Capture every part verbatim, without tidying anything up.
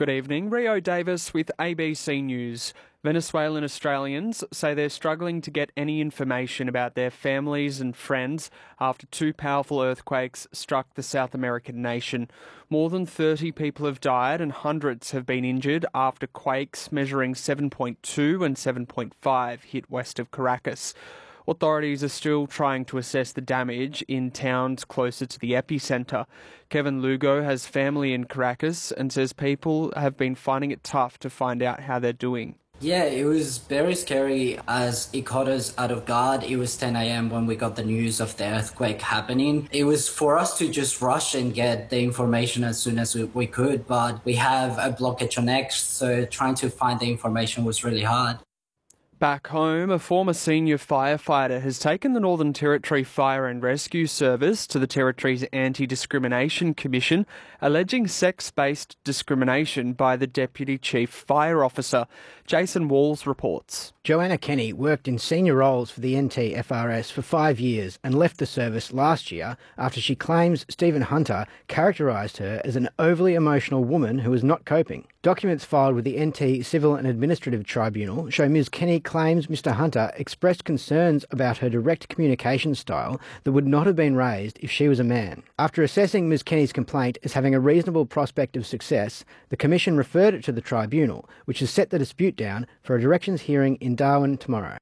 Good evening. Rio Davis with A B C News. Venezuelan Australians say they're struggling to get any information about their families and friends after two powerful earthquakes struck the South American nation. More than thirty people have died and hundreds have been injured after quakes measuring seven point two and seven point five hit west of Caracas. Authorities are still trying to assess the damage in towns closer to the epicentre. Kevin Lugo has family in Caracas and says people have been finding it tough to find out how they're doing. Yeah, it was very scary as it caught us out of guard. It was ten a.m. when we got the news of the earthquake happening. It was for us to just rush and get the information as soon as we, we could, but we have a blockage on X, so trying to find the information was really hard. Back home, a former senior firefighter has taken the Northern Territory Fire and Rescue Service to the Territory's Anti-Discrimination Commission, alleging sex-based discrimination by the Deputy Chief Fire Officer. Jason Walls reports. Joanna Kenny worked in senior roles for the N T F R S for five years and left the service last year after she claims Stephen Hunter characterised her as an overly emotional woman who was not coping. Documents filed with the N T Civil and Administrative Tribunal show Ms Kenny claims Mr Hunter expressed concerns about her direct communication style that would not have been raised if she was a man. After assessing Ms Kenny's complaint as having a reasonable prospect of success, the Commission referred it to the Tribunal, which has set the dispute down for a directions hearing in Darwin tomorrow.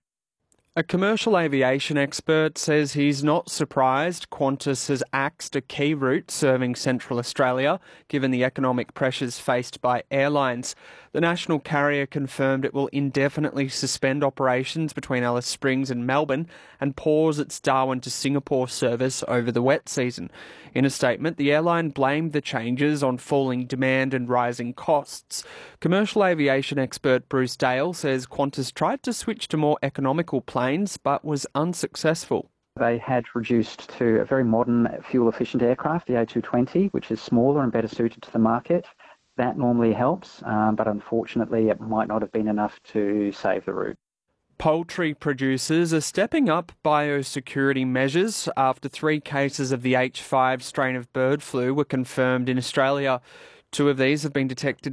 A commercial aviation expert says he's not surprised Qantas has axed a key route serving Central Australia, given the economic pressures faced by airlines. The national carrier confirmed it will indefinitely suspend operations between Alice Springs and Melbourne and pause its Darwin to Singapore service over the wet season. In a statement, the airline blamed the changes on falling demand and rising costs. Commercial aviation expert Bruce Dale says Qantas tried to switch to more economical planes but was unsuccessful. They had reduced to a very modern fuel-efficient aircraft, the A two twenty, which is smaller and better suited to the market. That normally helps, um, but unfortunately it might not have been enough to save the route. Poultry producers are stepping up biosecurity measures after three cases of the H five strain of bird flu were confirmed in Australia. Two of these have been detected